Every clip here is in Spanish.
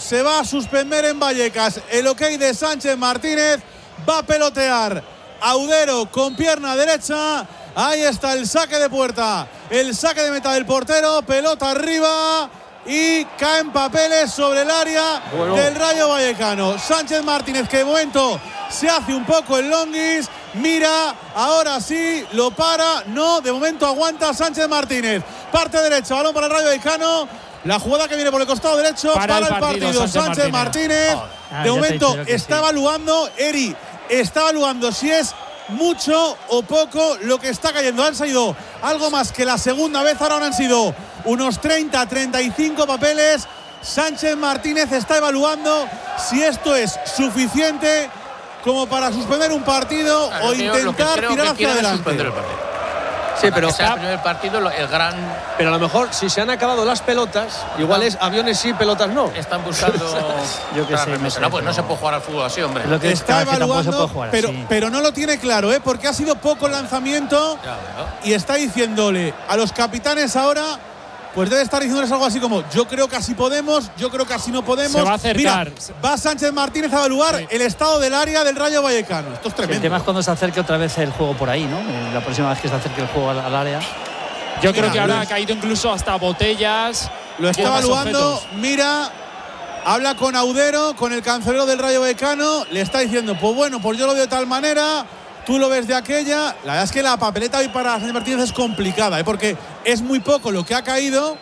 se va a suspender en Vallecas. El ok de Sánchez Martínez, va a pelotear Audero con pierna derecha. Ahí está el saque de puerta, el saque de meta del portero, pelota arriba y caen papeles sobre el área del Rayo Vallecano. Sánchez Martínez, que de momento se hace un poco el longuis, mira, ahora sí, lo para, no, de momento aguanta Sánchez Martínez. Parte derecha, balón para el Rayo Vallecano. La jugada que viene por el costado derecho para el partido. Sánchez Martínez, de momento está evaluando, Eri, está evaluando si es mucho o poco lo que está cayendo. Han sido algo más que la segunda vez, ahora han sido unos 30-35 papeles. Sánchez Martínez está evaluando si esto es suficiente como para suspender un partido o intentar tirar hacia adelante. Sí, pero sea el primer partido el gran. Pero a lo mejor si se han acabado las pelotas, igual es aviones sí, pelotas no. Están buscando. Yo qué sé, no, pues no se puede jugar al fútbol así, hombre. Lo que está evaluando, pero no lo tiene claro, porque ha sido poco el lanzamiento y está diciéndole a los capitanes ahora. Pues debe estar diciéndoles algo así como: yo creo que así podemos, yo creo que así no podemos. Se va a acercar. Mira, va Sánchez Martínez a evaluar el estado del área del Rayo Vallecano. Esto es tremendo. El tema es cuando se acerque otra vez el juego por ahí, ¿no? La próxima vez que se acerque el juego al área. Yo creo que ahora ha caído incluso hasta botellas. Lo está evaluando, mira, habla con Audero, con el cancelero del Rayo Vallecano, le está diciendo: pues bueno, pues yo lo veo de tal manera, tú lo ves de aquella. La verdad es que la papeleta hoy para Sánchez Martínez es complicada, porque es muy poco lo que ha caído.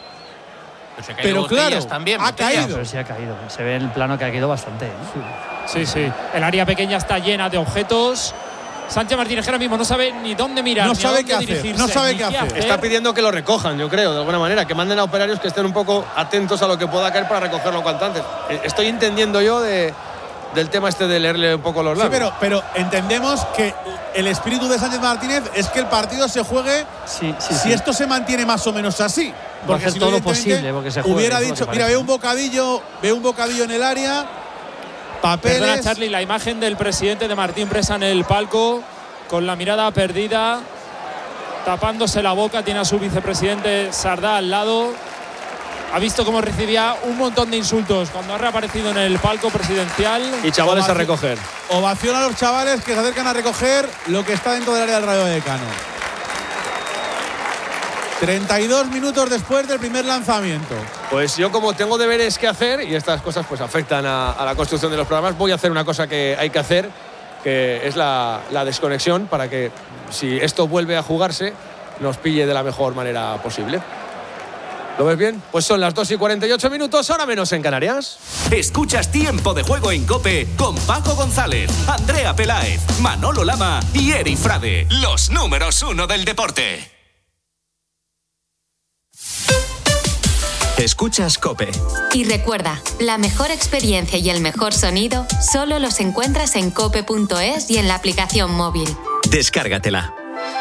Pero claro, también, ha caído. Pero sí ha caído. Se ve en el plano que ha caído bastante. Sí. El área pequeña está llena de objetos. Sánchez Martínez ahora mismo no sabe ni dónde mirar, no sabe qué hacer, no sabe qué hacer. Está pidiendo que lo recojan, yo creo, de alguna manera, que manden a operarios que estén un poco atentos a lo que pueda caer para recogerlo cuanto antes. Estoy entendiendo yo del tema de leerle un poco los labios. Sí, pero entendemos que el espíritu de Sánchez Martínez es que el partido se juegue si esto se mantiene más o menos así. Porque si todo lo posible, porque se juegue, hubiera dicho, mira, veo un bocadillo en el área, papeles. Perdona, Charlie, la imagen del presidente de Martín Presa en el palco, con la mirada perdida, tapándose la boca, tiene a su vicepresidente Sardá al lado. Ha visto cómo recibía un montón de insultos cuando ha reaparecido en el palco presidencial. Y chavales a recoger. Ovación a los chavales que se acercan a recoger lo que está dentro del área del Rayo Vallecano. 32 minutos después del primer lanzamiento. Pues yo, como tengo deberes que hacer y estas cosas pues afectan a la construcción de los programas, voy a hacer una cosa que hay que hacer, que es la desconexión, para que si esto vuelve a jugarse nos pille de la mejor manera posible. ¿Lo ves bien? Pues son las 2:48, hora menos en Canarias. Escuchas Tiempo de Juego en COPE con Paco González, Andrea Peláez, Manolo Lama y Eri Frade, los números 1 del deporte. Escuchas COPE. Y recuerda, la mejor experiencia y el mejor sonido solo los encuentras en cope.es y en la aplicación móvil. Descárgatela.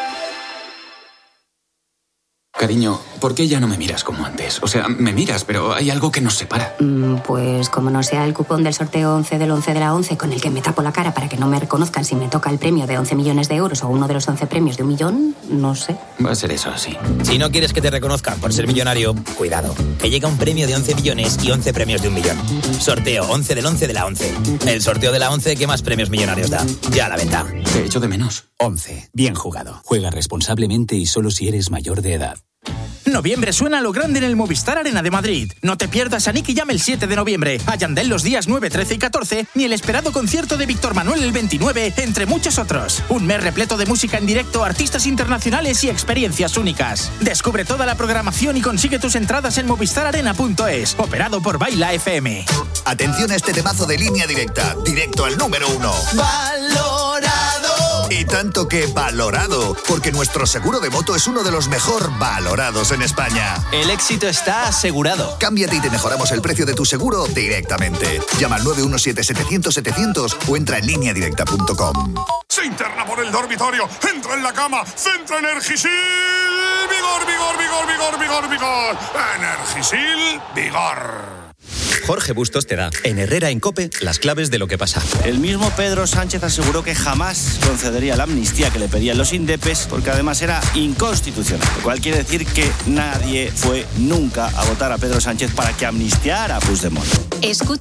Cariño, ¿por qué ya no me miras como antes? O sea, me miras, pero hay algo que nos separa. Pues como no sea el cupón del sorteo 11 del 11 de la 11 con el que me tapo la cara para que no me reconozcan si me toca el premio de 11 millones de euros o uno de los 11 premios de 1 millón, no sé. Va a ser eso así. Si no quieres que te reconozcan por ser millonario, cuidado, que llega un premio de 11 millones y 11 premios de 1 millón. Sorteo 11 del 11 de la 11. El sorteo de la 11 que más premios millonarios da. Ya a la venta. Te echo de menos. 11. Bien jugado. Juega responsablemente y solo si eres mayor de edad. Noviembre suena a lo grande en el Movistar Arena de Madrid. No te pierdas a Nicky Jam el 7 de noviembre, a Yandel los días 9, 13 y 14, ni el esperado concierto de Víctor Manuel el 29, entre muchos otros. Un mes repleto de música en directo, artistas internacionales y experiencias únicas. Descubre toda la programación y consigue tus entradas en movistararena.es, operado por Baila FM. Atención a este temazo de Línea Directa, directo al número 1. ¡Valorado! Y tanto que valorado, porque nuestro seguro de moto es uno de los mejor valorados en España. El éxito está asegurado. Cámbiate y te mejoramos el precio de tu seguro directamente. Llama al 917-700-700 o entra en lineadirecta.com. Se interna por el dormitorio, entra en la cama, centra Energisil. Vigor, vigor, vigor, vigor, vigor, vigor. Energisil, vigor. Jorge Bustos te da, en Herrera en COPE, las claves de lo que pasa. El mismo Pedro Sánchez aseguró que jamás concedería la amnistía que le pedían los indepes, porque además era inconstitucional. Lo cual quiere decir que nadie fue nunca a votar a Pedro Sánchez para que amnistiara a Puigdemont. Escucha